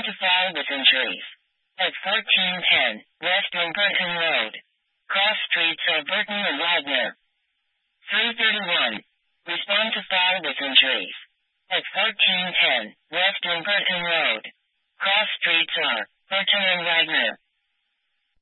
to file with injuries. At 1410 West Dumbarton Road. Cross streets of Burton and Widener. 331. Respond to file with injuries. At 1410 West Dumbarton Road.